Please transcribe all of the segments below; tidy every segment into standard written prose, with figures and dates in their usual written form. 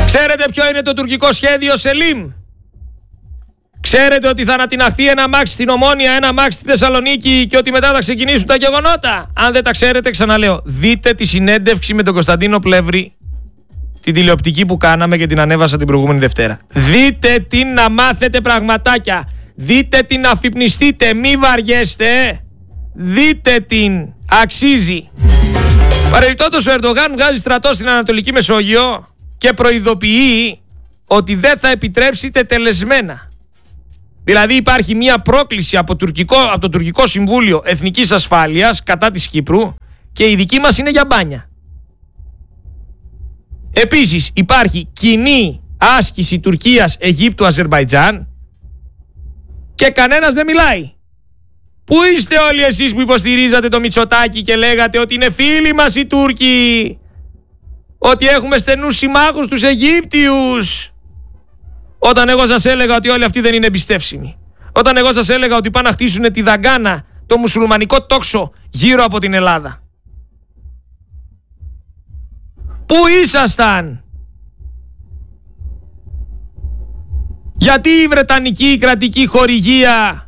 Ξέρετε ποιο είναι το τουρκικό σχέδιο, Σελίμ? Ξέρετε ότι θα ανατιναχθεί ένα αμάξι στην Ομόνια, ένα αμάξι στη Θεσσαλονίκη και ότι μετά θα ξεκινήσουν τα γεγονότα? Αν δεν τα ξέρετε, ξαναλέω, δείτε τη συνέντευξη με τον Κωνσταντίνο Πλεύρη, την τηλεοπτική που κάναμε και την ανέβασα την προηγούμενη Δευτέρα. Δείτε την να μάθετε πραγματάκια. Δείτε την να αφυπνιστείτε, μη βαριέστε. Δείτε την, αξίζει. Παρεμπιπτόντως, ο Ερντογάν βγάζει στρατό στην Ανατολική Μεσόγειο και προειδοποιεί ότι δεν θα επιτρέψει τετελεσμένα. Δηλαδή υπάρχει μια πρόκληση από το Τουρκικό Συμβούλιο Εθνικής Ασφάλειας κατά της Κύπρου και η δική μας είναι για μπάνια. Επίσης υπάρχει κοινή άσκηση Τουρκίας, Αιγύπτου, Αζερμπαϊτζάν και κανένας δεν μιλάει. Πού είστε όλοι εσείς που υποστηρίζατε το Μητσοτάκη και λέγατε ότι είναι φίλοι μας οι Τούρκοι, ότι έχουμε στενούς συμμάχους τους Αιγύπτιους, όταν εγώ σας έλεγα ότι όλοι αυτοί δεν είναι εμπιστεύσιμοι, όταν εγώ σας έλεγα ότι πάνε να χτίσουν τη Δαγκάνα, το μουσουλμανικό τόξο γύρω από την Ελλάδα? Πού ήσασταν? Γιατί η Βρετανική κρατική χορηγία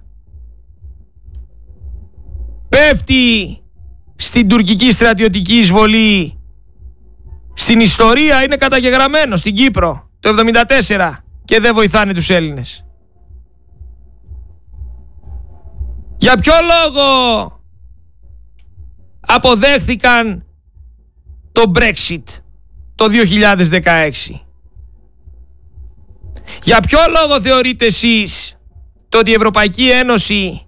πέφτει στην τουρκική στρατιωτική εισβολή? Στην ιστορία είναι καταγεγραμμένο στην Κύπρο το 1974 και δεν βοηθάνε τους Έλληνες. Για ποιο λόγο αποδέχθηκαν το Brexit το 2016? Για ποιο λόγο θεωρείτε εσείς το ότι η Ευρωπαϊκή Ένωση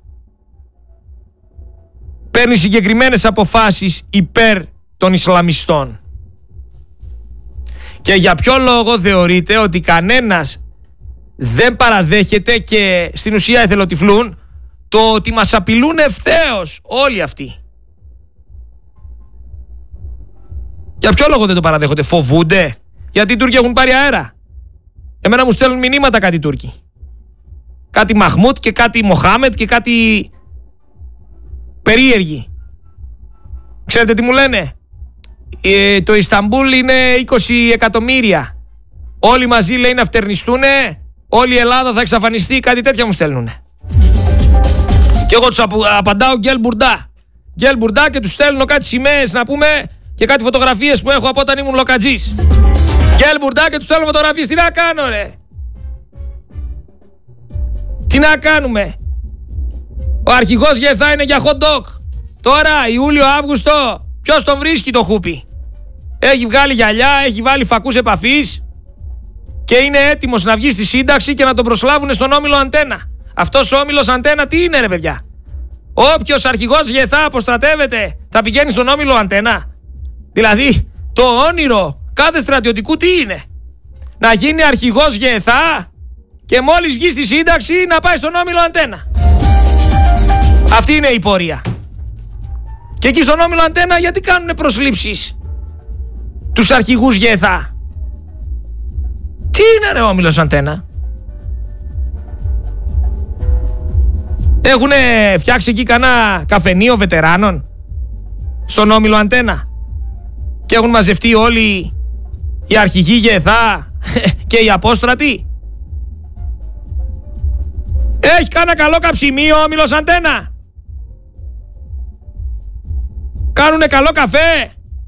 παίρνει συγκεκριμένες αποφάσεις υπέρ των Ισλαμιστών? Και για ποιο λόγο θεωρείτε ότι κανένας δεν παραδέχεται και στην ουσία εθελοτυφλούν το ότι μας απειλούν ευθέως όλοι αυτοί? Για ποιο λόγο δεν το παραδέχονται? Φοβούνται? Γιατί οι Τούρκοι έχουν πάρει αέρα. Εμένα μου στέλνουν μηνύματα κάτι Τούρκοι. Κάτι Μαχμούτ και κάτι Μοχάμετ και κάτι περίεργοι. Ξέρετε τι μου λένε? Το Ισταμπούλ είναι 20 εκατομμύρια. Όλοι μαζί, λέει, να φτερνιστούνε. Όλη η Ελλάδα θα εξαφανιστεί. Κάτι τέτοια μου στέλνουνε. Και εγώ τους απαντάω γκέλ μπουρντά. Γκέλ μπουρντά και τους στέλνω κάτι σημαίες, να πούμε, και κάτι φωτογραφίες που έχω από όταν ήμουν λοκατζής. Γκέλ μπουρντά και τους στέλνω φωτογραφίες. Τι να κάνω, ρε? Τι να κάνουμε? Ο αρχηγός Γεθά είναι για hot dog. Τώρα, Ιούλιο-Αύγουστο, ποιος τον βρίσκει το χούπι? Έχει βγάλει γυαλιά, έχει βάλει φακούς επαφής και είναι έτοιμος να βγει στη σύνταξη και να τον προσλάβουν στον όμιλο Αντένα. Αυτός ο όμιλος Αντένα τι είναι, ρε παιδιά? Όποιος αρχηγός Γεθά αποστρατεύεται θα πηγαίνει στον όμιλο Αντένα? Δηλαδή το όνειρο κάθε στρατιωτικού τι είναι? Να γίνει αρχηγός Γεθά και μόλις βγει στη σύνταξη να πάει στον όμιλο Αντένα. Αυτή είναι η πορεία. Και εκεί στον όμιλο Αντένα γιατί κάνουνε προσλήψεις τους αρχηγούς Γεθά? Τι είναι, ρε, ο όμιλος Αντένα? Έχουνε φτιάξει εκεί κανένα καφενείο βετεράνων στον όμιλο Αντένα και έχουν μαζευτεί όλοι οι αρχηγοί Γεθά και οι απόστρατοι? Έχει κάνα καλό καψιμίο ο όμιλος Αντένα? Κάνουνε καλό καφέ?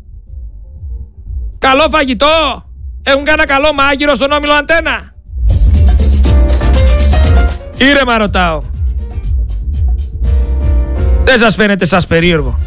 Καλό φαγητό? Έχουν κάνα καλό μάγειρο στον όμιλο Αντένα? Ήρεμα ρωτάω. Δεν σας φαίνεται σας περίεργο?